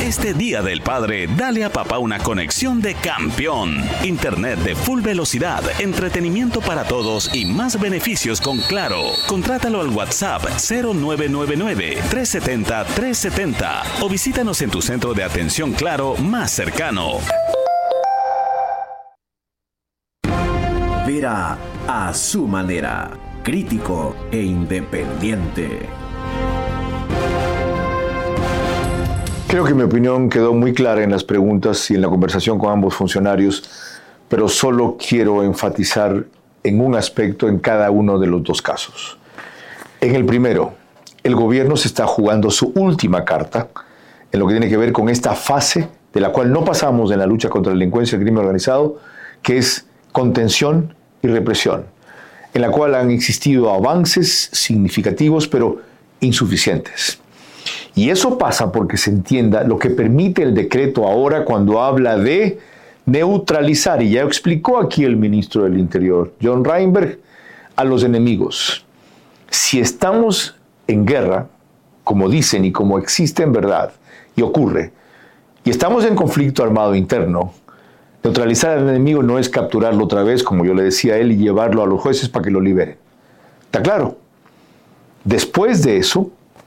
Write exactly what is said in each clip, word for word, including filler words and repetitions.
Este Día del Padre, dale a papá una conexión de campeón. Internet de full velocidad, entretenimiento para todos y más beneficios con Claro. Contrátalo al WhatsApp cero nueve nueve nueve, tres siete cero, tres siete cero o visítanos en tu centro de atención Claro más cercano. Vera a su manera, crítico e independiente. Creo que mi opinión quedó muy clara en las preguntas y en la conversación con ambos funcionarios, pero solo quiero enfatizar en un aspecto en cada uno de los dos casos. En el primero, el gobierno se está jugando su última carta en lo que tiene que ver con esta fase de la cual no pasamos en la lucha contra la delincuencia y el crimen organizado, que es contención y represión, en la cual han existido avances significativos, pero insuficientes. Y eso pasa porque se entienda lo que permite el decreto ahora cuando habla de neutralizar, y ya explicó aquí el ministro del Interior, John Reinberg, a los enemigos. Si estamos en guerra, como dicen y como existe en verdad, y ocurre, y estamos en conflicto armado interno, neutralizar al enemigo no es capturarlo otra vez, como yo le decía a él, y llevarlo a los jueces para que lo liberen. ¿Está claro? Después de eso,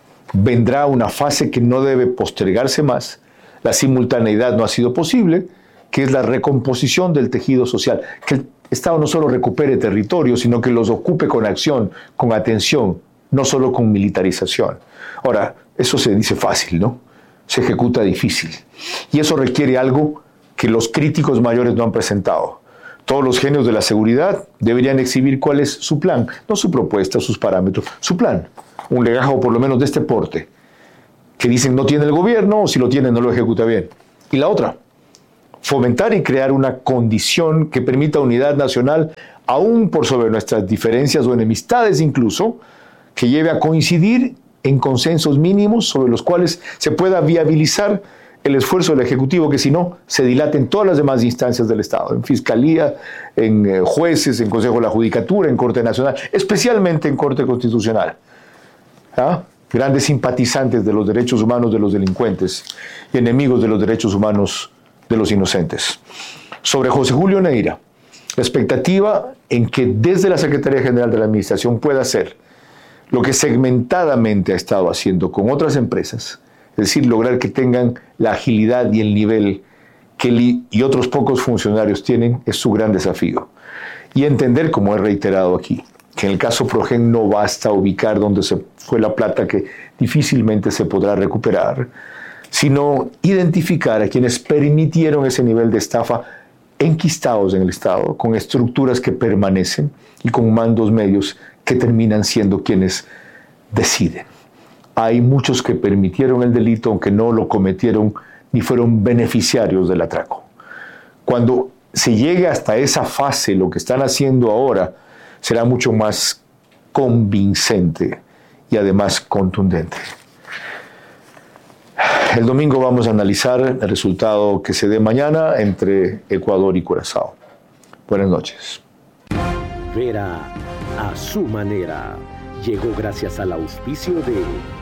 vendrá una fase que no debe postergarse más. La simultaneidad no ha sido posible, que es la recomposición del tejido social. Que el Estado no solo recupere territorio, sino que los ocupe con acción, con atención, no solo con militarización. Ahora, eso se dice fácil, ¿no? Se ejecuta difícil. Y eso requiere algo que los críticos mayores no han presentado. Todos los genios de la seguridad deberían exhibir cuál es su plan, no su propuesta, sus parámetros, su plan. Un legajo por lo menos de este porte, que dicen no tiene el gobierno, o si lo tiene no lo ejecuta bien. Y la otra, fomentar y crear una condición que permita unidad nacional, aún por sobre nuestras diferencias o enemistades incluso, que lleve a coincidir en consensos mínimos sobre los cuales se pueda viabilizar el esfuerzo del Ejecutivo, que si no, se dilate en todas las demás instancias del Estado, en Fiscalía, en eh, jueces, en Consejo de la Judicatura, en Corte Nacional, especialmente en Corte Constitucional. ¿Ah? Grandes simpatizantes de los derechos humanos de los delincuentes y enemigos de los derechos humanos de los inocentes. Sobre José Julio Neira, la expectativa en que desde la Secretaría General de la Administración pueda hacer lo que segmentadamente ha estado haciendo con otras empresas, es decir, lograr que tengan la agilidad y el nivel que él y otros pocos funcionarios tienen, es su gran desafío. Y entender, como he reiterado aquí, que en el caso Progen no basta ubicar dónde se fue la plata que difícilmente se podrá recuperar, sino identificar a quienes permitieron ese nivel de estafa enquistados en el Estado, con estructuras que permanecen y con mandos medios que terminan siendo quienes deciden. Hay muchos que permitieron el delito, aunque no lo cometieron ni fueron beneficiarios del atraco. Cuando se llegue hasta esa fase, lo que están haciendo ahora será mucho más convincente y además contundente. El domingo vamos a analizar el resultado que se dé mañana entre Ecuador y Curazao. Buenas noches. Vera a su manera. Llegó gracias al auspicio de